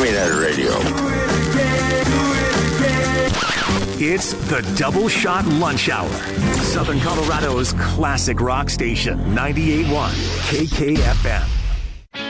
Community Radio. It's the Double Shot Lunch Hour. Southern Colorado's classic rock station, 98.1 KKFM.